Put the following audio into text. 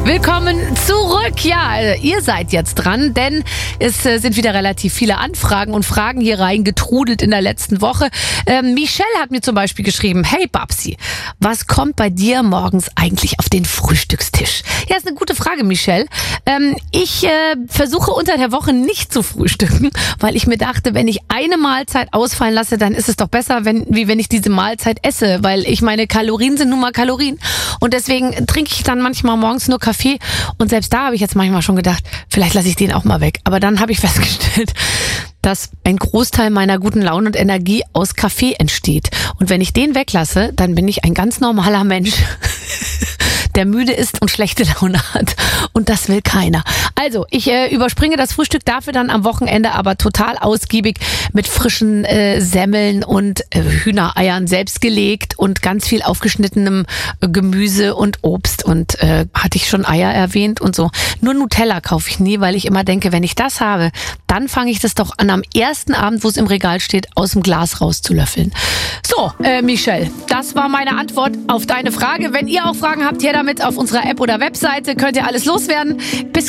Willkommen zurück. Ja, ihr seid jetzt dran, denn es sind wieder relativ viele Anfragen und Fragen hier reingetrudelt in der letzten Woche. Michelle hat mir zum Beispiel geschrieben: Hey Babsi, was kommt bei dir morgens eigentlich auf den Frühstückstisch? Ja, ist eine gute Frage, Michelle. Ich versuche unter der Woche nicht zu frühstücken, weil ich mir dachte, wenn ich eine Mahlzeit ausfallen lasse, dann ist es doch besser, wie wenn ich diese Mahlzeit esse, weil ich meine, Kalorien sind nun mal Kalorien. Und deswegen trinke ich dann manchmal morgens nur Kaffee. Und selbst da habe ich jetzt manchmal schon gedacht, vielleicht lasse ich den auch mal weg. Aber dann habe ich festgestellt, dass ein Großteil meiner guten Laune und Energie aus Kaffee entsteht. Und wenn ich den weglasse, dann bin ich ein ganz normaler Mensch, der müde ist und schlechte Laune hat. Und das will keiner. Also, ich überspringe das Frühstück dafür dann am Wochenende aber total ausgiebig mit frischen Semmeln und Hühnereiern selbst gelegt und ganz viel aufgeschnittenem Gemüse und Obst. Und hatte ich schon Eier erwähnt und so. Nur Nutella kaufe ich nie, weil ich immer denke, wenn ich das habe, dann fange ich das doch an, am ersten Abend, wo es im Regal steht, aus dem Glas rauszulöffeln. So, Michelle, das war meine Antwort auf deine Frage. Wenn ihr auch Fragen habt, her damit auf unserer App oder Webseite, könnt ihr alles loswerden. Bis